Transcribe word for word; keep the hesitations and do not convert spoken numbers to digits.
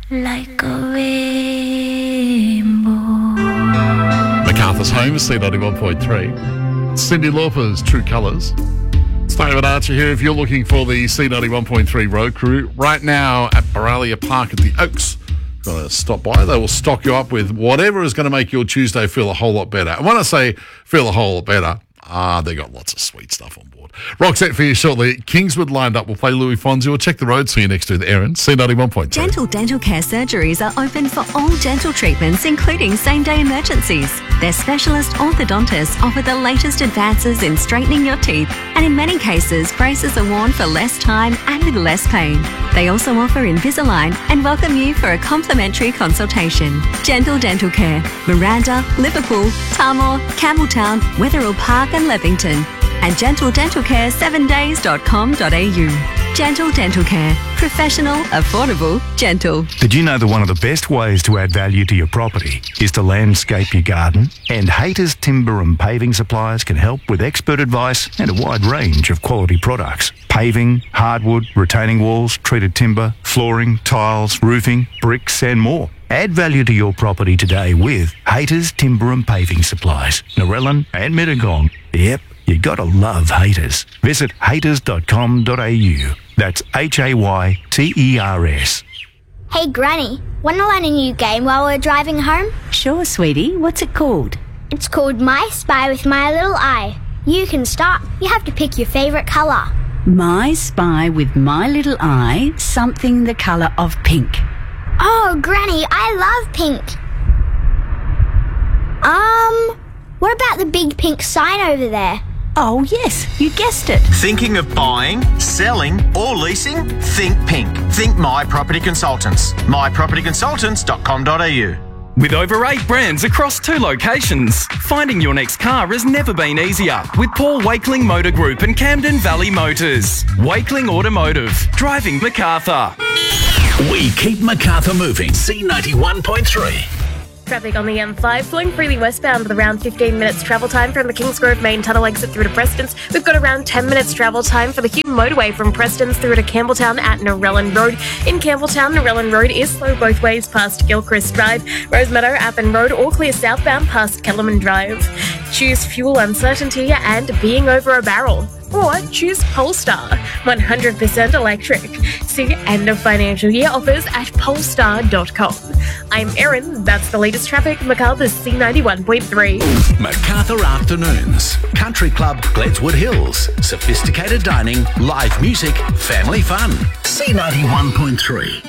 like a rainbow. MacArthur's home is C ninety-one point three. Cyndi Lauper's True Colours. It's David Archer here. If you're looking for the C ninety-one point three road crew, right now at Baralia Park at the Oaks, got to stop by. They will stock you up with whatever is going to make your Tuesday feel a whole lot better. And when I say feel a whole lot better, ah, they got lots of sweet stuff on board. Rock set for you shortly. Kingswood lined up. We'll play Louis Fonzi. We'll check the road. See you next to the Erin. C ninety-one point two. Gentle Dental Care surgeries are open for all dental treatments, including same-day emergencies. Their specialist orthodontists offer the latest advances in straightening your teeth, and in many cases, braces are worn for less time and with less pain. They also offer Invisalign and welcome you for a complimentary consultation. Gentle Dental Care, Miranda, Liverpool, Tamworth, Campbelltown, Wetherill Park and Levington. And gentle dental care seven days dot com dot a u. Gentle Dental Care. Professional, affordable, gentle. Did you know that one of the best ways to add value to your property is to landscape your garden? And Hayter's Timber and Paving Supplies can help with expert advice and a wide range of quality products. Paving, hardwood, retaining walls, treated timber, flooring, tiles, roofing, bricks and more. Add value to your property today with Hayter's Timber and Paving Supplies, Narellan and Mittagong. Yep, you gotta love Hayters. Visit hayters dot com dot a u. That's H A Y T E R S. Hey Granny, wanna learn a new game while we're driving home? Sure, sweetie. What's it called? It's called My Spy with My Little Eye. You can start. You have to pick your favourite colour. My Spy with My Little Eye, something the colour of pink. Oh, Granny, I love pink. Um, what about the big pink sign over there? Oh, yes, you guessed it. Thinking of buying, selling or leasing? Think pink. Think My Property Consultants. my property consultants dot com dot a u. With over eight brands across two locations, finding your next car has never been easier with Paul Wakeling Motor Group and Camden Valley Motors. Wakeling Automotive, driving MacArthur. We keep MacArthur moving. C ninety-one point three. Traffic on the M five flowing freely westbound with around fifteen minutes travel time from the Kingsgrove main tunnel exit through to Prestons. We've got around ten minutes travel time for the Hume motorway from Prestons through to Campbelltown at Narellan Road. In Campbelltown, Narellan Road is slow both ways past Gilchrist Drive, Rosemeadow, Appin Road, all clear southbound past Kellerman Drive. Choose fuel uncertainty and being over a barrel. Or choose Polestar, one hundred percent electric. See end of financial year offers at polestar dot com. I'm Erin, that's the latest traffic, MacArthur's C ninety-one point three. MacArthur Afternoons. Country Club, Gledswood Hills. Sophisticated dining, live music, family fun. C ninety-one point three.